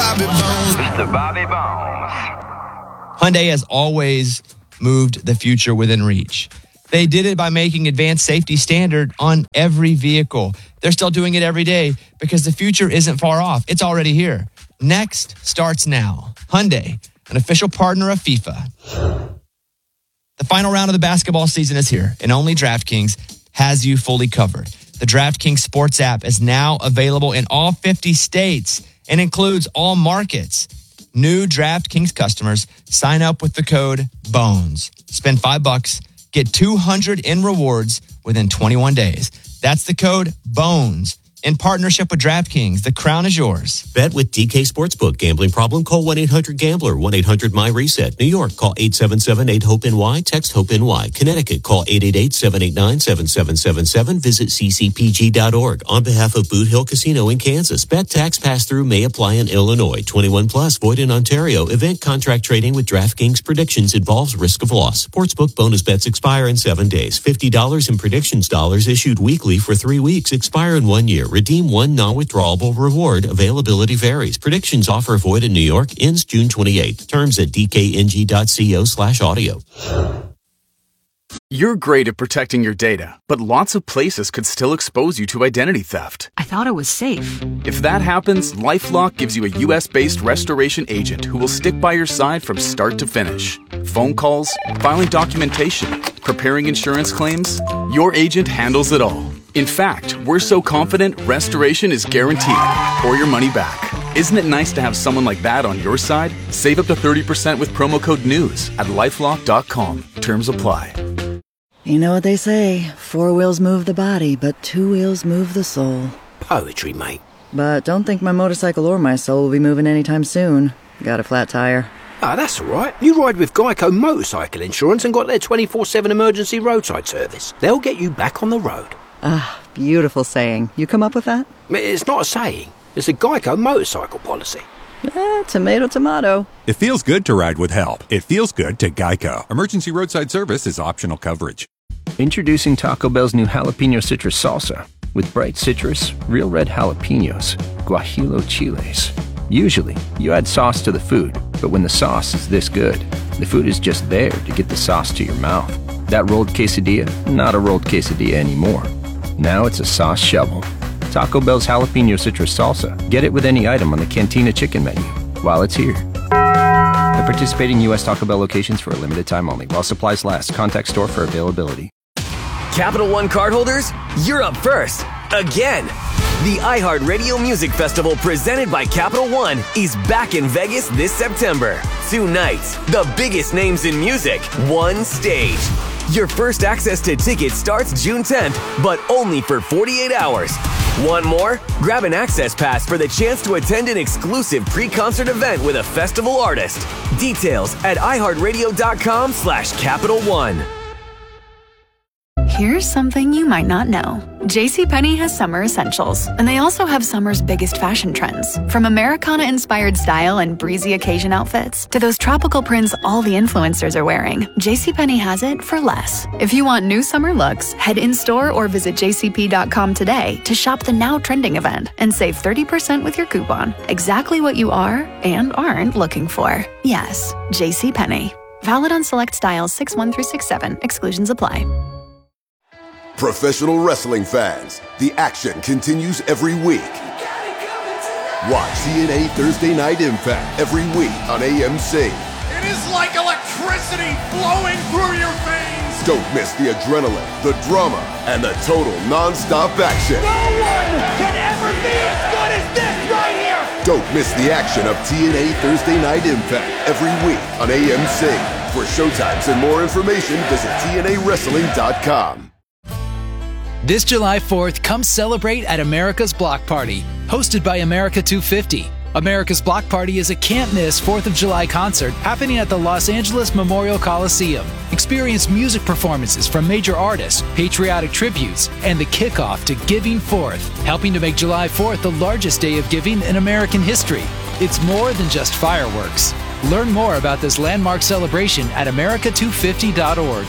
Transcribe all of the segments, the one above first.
Bobby Bones. Mr. Bobby Bones. Hyundai has always moved the future within reach. They did it by making advanced safety standard on every vehicle. They're still doing it every day because the future isn't far off. It's already here. Next starts now. Hyundai, an official partner of FIFA. The final round of the basketball season is here, and only DraftKings has you fully covered. The DraftKings Sports app is now available in all 50 states and includes all markets. New DraftKings customers sign up with the code BONES. Spend $5, get $200 in rewards within 21 days. That's the code BONES. In partnership with DraftKings, the crown is yours. Bet with DK Sportsbook. Gambling problem? Call 1-800-GAMBLER. 1-800-MY-RESET. New York, call 877-8-HOPE-NY. Text HOPE-NY. Connecticut, call 888-789-7777. Visit ccpg.org. On behalf of Boot Hill Casino in Kansas, bet tax pass-through may apply in Illinois. 21 plus, void in Ontario. Event contract trading with DraftKings predictions involves risk of loss. Sportsbook bonus bets expire in 7 days. $50 in predictions dollars issued weekly for 3 weeks. Expire in 1 year. Redeem one non-withdrawable reward. Availability varies. Predictions offer void in New York. Ends June 28th. Terms at dkng.co/audio. You're great at protecting your data, but lots of places could still expose you to identity theft. I thought it was safe. If that happens, LifeLock gives you a U.S.-based restoration agent who will stick by your side from start to finish. Phone calls, filing documentation, preparing insurance claims. Your agent handles it all. In fact, we're so confident restoration is guaranteed or your money back. Isn't it nice to have someone like that on your side? Save up to 30% with promo code NEWS at LifeLock.com. Terms apply. You know what they say, 4 wheels move the body, but 2 wheels move the soul. Poetry, mate. But don't think my motorcycle or my soul will be moving anytime soon. Got a flat tire. Ah, that's all right. You ride with Geico Motorcycle Insurance and got their 24/7 emergency roadside service. They'll get you back on the road. Ah, beautiful saying. You come up with that? It's not a saying. It's a Geico motorcycle policy. Tomato, tomato. It feels good to ride with help. It feels good to Geico. Emergency roadside service is optional coverage. Introducing Taco Bell's new jalapeno citrus salsa. With bright citrus, real red jalapenos, guajillo chiles. Usually, you add sauce to the food, but when the sauce is this good, the food is just there to get the sauce to your mouth. That rolled quesadilla, not a rolled quesadilla anymore. Now it's a sauce shovel. Taco Bell's jalapeno citrus salsa. Get it with any item on the Cantina chicken menu while it's here. At participating U.S. Taco Bell locations for a limited time only. While supplies last. Contact store for availability. Capital One cardholders, you're up first. Again. The iHeartRadio Music Festival presented by Capital One is back in Vegas this September. 2 nights, the biggest names in music, one stage. Your first access to tickets starts June 10th, but only for 48 hours. Want more? Grab an access pass for the chance to attend an exclusive pre-concert event with a festival artist. Details at iHeartRadio.com/Capital One. Here's something you might not know. JCPenney has summer essentials, and they also have summer's biggest fashion trends. From Americana-inspired style and breezy occasion outfits to those tropical prints all the influencers are wearing, JCPenney has it for less. If you want new summer looks, head in-store or visit jcp.com today to shop the now trending event and save 30% with your coupon. Exactly what you are and aren't looking for. Yes, JCPenney. Valid on select styles 6-1 through 6-7. Exclusions apply. Professional wrestling fans, the action continues every week. Watch TNA Thursday Night Impact every week on AMC. It is like electricity flowing through your veins. Don't miss the adrenaline, the drama, and the total non-stop action. No one can ever be as good as this right here. Don't miss the action of TNA Thursday Night Impact every week on AMC. For showtimes and more information, visit TNAWrestling.com. This July 4th, come celebrate at America's Block Party, hosted by America 250. America's Block Party is a can't-miss 4th of July concert happening at the Los Angeles Memorial Coliseum. Experience music performances from major artists, patriotic tributes, and the kickoff to Giving Forth, helping to make July 4th the largest day of giving in American history. It's more than just fireworks. Learn more about this landmark celebration at america250.org.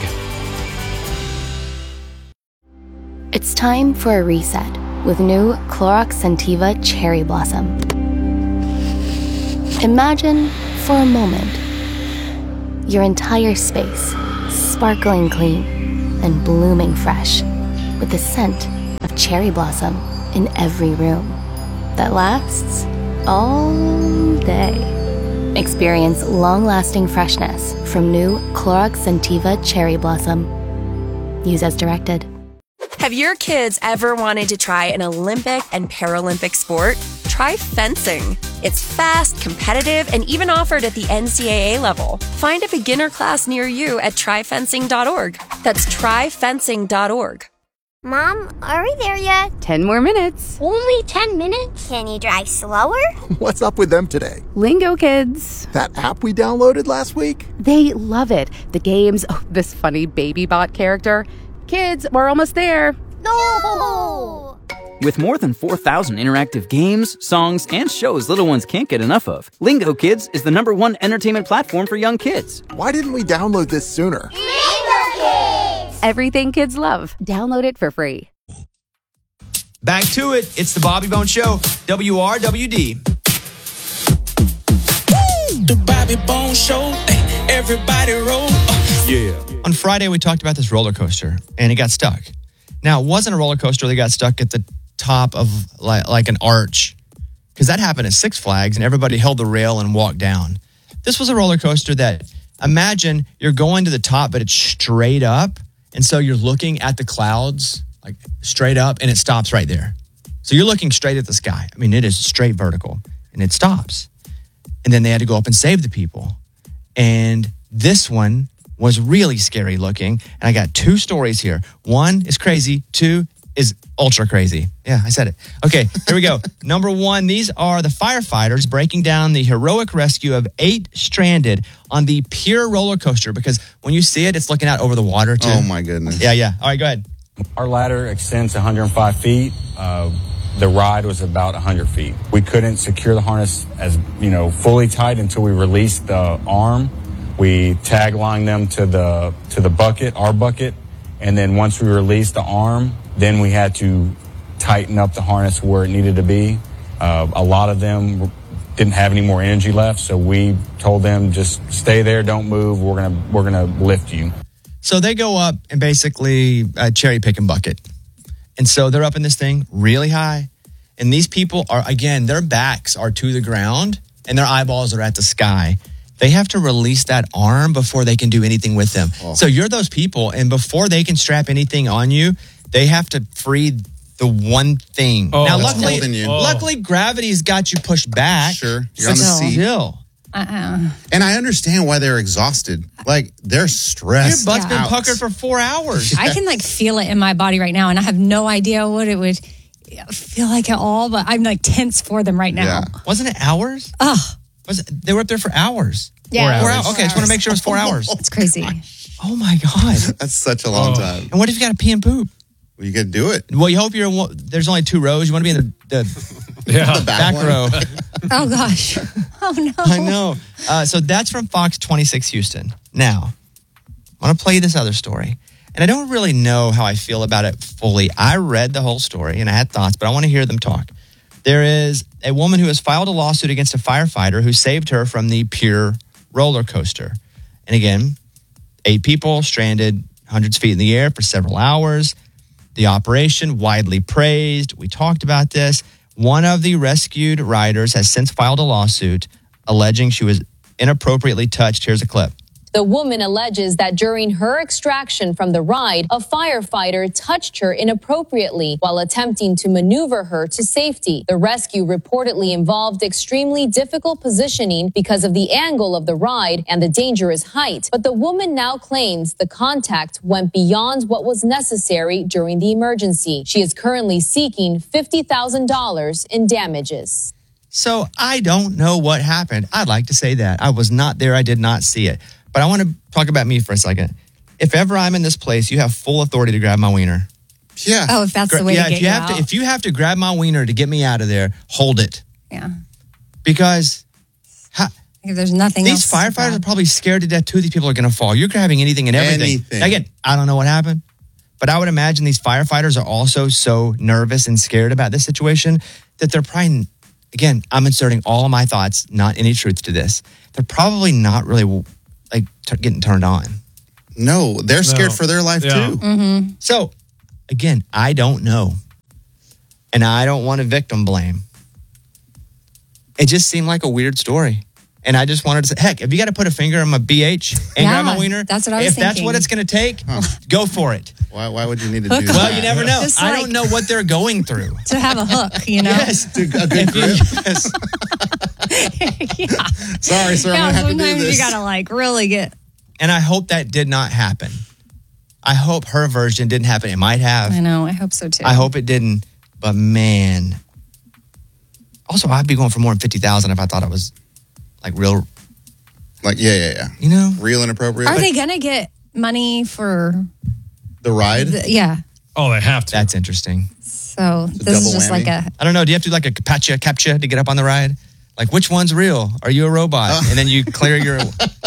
It's time for a reset with new Clorox Scentiva Cherry Blossom. Imagine, for a moment, your entire space sparkling clean and blooming fresh with the scent of cherry blossom in every room that lasts all day. Experience long-lasting freshness from new Clorox Scentiva Cherry Blossom. Use as directed. Have your kids ever wanted to try an Olympic and Paralympic sport? Try fencing. It's fast, competitive, and even offered at the NCAA level. Find a beginner class near you at tryfencing.org. That's tryfencing.org. Mom, are we there yet? 10 more minutes. Only 10 minutes? Can you drive slower? What's up with them today? Lingo Kids. That app we downloaded last week? They love it. The games, this funny baby bot character. Kids, we're almost there. No! With more than 4,000 interactive games, songs, and shows little ones can't get enough of, Lingo Kids is the #1 entertainment platform for young kids. Why didn't we download this sooner? Lingo Kids! Everything kids love. Download it for free. Back to it. It's the Bobby Bone Show. WRWD. The Bobby Bone Show. Everybody roll. Yeah. On Friday, we talked about this roller coaster, and it got stuck. Now, it wasn't a roller coaster that got stuck at the top of like an arch, because that happened at Six Flags, and everybody held the rail and walked down. This was a roller coaster that, imagine you're going to the top, but it's straight up, and so you're looking at the clouds, like straight up, and it stops right there. So you're looking straight at the sky. I mean, it is straight vertical, and it stops. And then they had to go up and save the people. And this one was really scary looking. And I got 2 stories here. 1 is crazy. 2 is ultra crazy. Yeah, I said it. Okay, here we go. Number 1, these are the firefighters breaking down the heroic rescue of 8 stranded on the Pier roller coaster, because when you see it, it's looking out over the water too. Oh my goodness. Yeah. All right, go ahead. Our ladder extends 105 feet. The ride was about 100 feet. We couldn't secure the harness as, fully tight until we released the arm. We tag-lined them to the bucket, our bucket, and then once we released the arm, then we had to tighten up the harness where it needed to be. A lot of them didn't have any more energy left, so we told them, just stay there, don't move, we're gonna lift you. So they go up and basically cherry pick and bucket. And so they're up in this thing really high. And these people are, again, their backs are to the ground and their eyeballs are at the sky. They have to release that arm before they can do anything with them. Oh. So you're those people, and before they can strap anything on you, they have to free the one thing. Oh, now, luckily, gravity's got you pushed back. Sure, you're on the seat. Still. And I understand why they're exhausted. Like, they're stressed. Your butt's been puckered for 4 hours. I can feel it in my body right now, and I have no idea what it would feel like at all, but I'm tense for them right now. Yeah. Wasn't it hours? They were up there for hours. Yeah. 4 hours. Okay, I just want to make sure it was 4 hours. It's crazy. Oh my God. That's such a long time. And what if you got to pee and poop? Well, you got to do it. Well, you hope there's only 2 rows. You want to be in the back row. Oh gosh. Oh no. I know. So that's from Fox 26 Houston. Now, I want to play you this other story. And I don't really know how I feel about it fully. I read the whole story and I had thoughts, but I want to hear them talk. There is a woman who has filed a lawsuit against a firefighter who saved her from the Pier roller coaster. And again, 8 people stranded hundreds of feet in the air for several hours. The operation, widely praised. We talked about this. One of the rescued riders has since filed a lawsuit alleging she was inappropriately touched. Here's a clip. The woman alleges that during her extraction from the ride, a firefighter touched her inappropriately while attempting to maneuver her to safety. The rescue reportedly involved extremely difficult positioning because of the angle of the ride and the dangerous height. But the woman now claims the contact went beyond what was necessary during the emergency. She is currently seeking $50,000 in damages. So I don't know what happened. I'd like to say that. I was not there. I did not see it. But I want to talk about me for a second. If ever I'm in this place, you have full authority to grab my wiener. Yeah. Oh, if that's the way to get you out. If you have to grab my wiener to get me out of there, hold it. Yeah. Because if there's nothing these else. Firefighters are probably scared to death too. These people are going to fall. You're grabbing anything and everything. Again, I don't know what happened. But I would imagine these firefighters are also so nervous and scared about this situation that they're probably again, I'm inserting all of my thoughts, not any truth to this. They're probably not really like getting turned on. No, they're scared for their life too. Mm-hmm. So, again, I don't know. And I don't want to victim blame. It just seemed like a weird story. And I just wanted to say, heck, if you got to put a finger on my BH and grab my wiener, that's what I was if thinking. That's what it's going to take, go for it. Why would you need to do that? Well, you never know. Just I like- don't know what they're going through. To have a hook, you know? Yes. A good grip. Yes. Yeah. Sorry, sir. I'm Yeah, going to have to do sometimes this. you gotta like really get. And I hope that did not happen. I hope her version didn't happen. It might have. I know. I hope so too. I hope it didn't. But man. Also, I'd be going for more than 50,000 if I thought it was like real. Like, yeah. You know? Real inappropriate. Are they gonna get money for? The ride? Yeah. Oh, they have to. That's interesting. So this is just like a. I don't know. Do you have to do like a captcha to get up on the ride? Like, which one's real? Are you a robot? And then you clear your,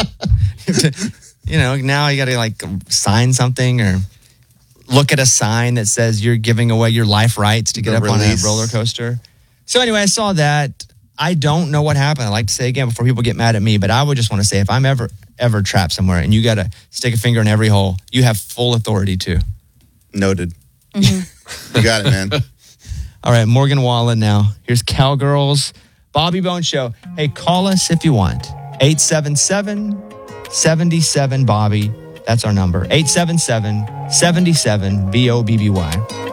now you got to like sign something or look at a sign that says you're giving away your life rights to get up on a roller coaster. So anyway, I saw that. I don't know what happened. I like to say again before people get mad at me, but I would just want to say if I'm ever trapped somewhere and you got to stick a finger in every hole, you have full authority to. Noted. Mm-hmm. You got it, man. All right, Morgan Wallen now. Here's Cowgirls. Bobby Bones Show. Hey, call us if you want. 877-77-BOBBY. That's our number. 877-77-BOBBY.